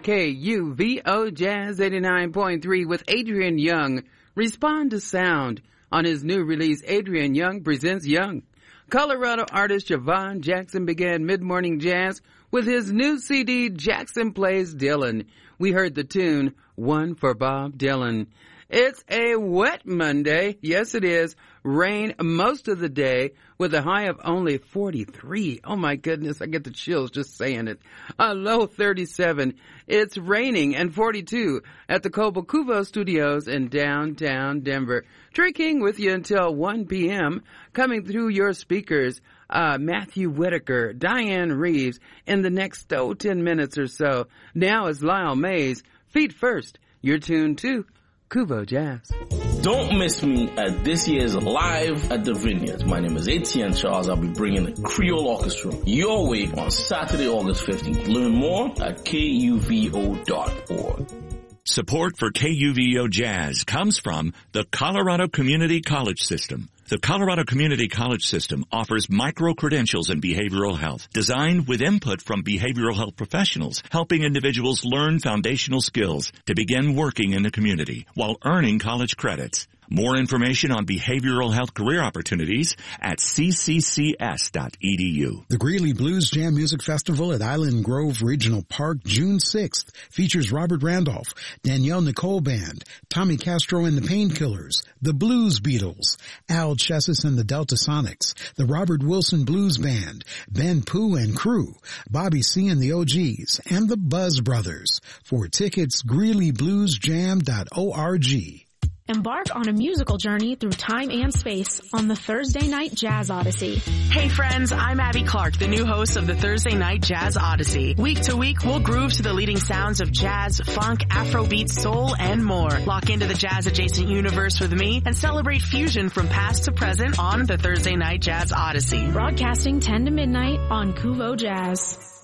KUVO Jazz 89.3 with Adrian Young. Respond to sound. On his new release, Adrian Young presents Young. Colorado artist Javon Jackson began mid-morning jazz with his new CD, Jackson Plays Dylan. We heard the tune, One for Bob Dylan. It's a wet Monday. Yes, it is. Rain most of the day with a high of only 43. Oh, my goodness. I get the chills just saying it. A low 37. It's raining and 42 at the Cobalt Cuvo Studios in downtown Denver. Trey King with you until 1 p.m. Coming through your speakers, Matthew Whitaker, Diane Reeves in the next 10 minutes or so. Now is Lyle Mays. Feet first. You're tuned to Cuvo Jazz. Don't miss me at this year's Live at the Vineyards. My name is Etienne Charles. I'll be bringing the Creole Orchestra your way on Saturday, August 15th. Learn more at kuvo.org. Support for KUVO Jazz comes from the Colorado Community College System. The Colorado Community College System offers micro-credentials in behavioral health, designed with input from behavioral health professionals, helping individuals learn foundational skills to begin working in the community while earning college credits. More information on behavioral health career opportunities at cccs.edu. The Greeley Blues Jam Music Festival at Island Grove Regional Park, June 6th, features Robert Randolph, Danielle Nicole Band, Tommy Castro and the Painkillers, the Blues Beatles, Al Chessis and the Delta Sonics, the Robert Wilson Blues Band, Ben Pooh and Crew, Bobby C and the OGs, and the Buzz Brothers. For tickets, greeleybluesjam.org. Embark on a musical journey through time and space on the Thursday Night Jazz Odyssey. Hey friends, I'm Abby Clark, the new host of the Thursday Night Jazz Odyssey. Week to week, we'll groove to the leading sounds of jazz, funk, Afrobeat, soul, and more. Lock into the jazz-adjacent universe with me and celebrate fusion from past to present on the Thursday Night Jazz Odyssey. Broadcasting 10 to midnight on Cuvo Jazz.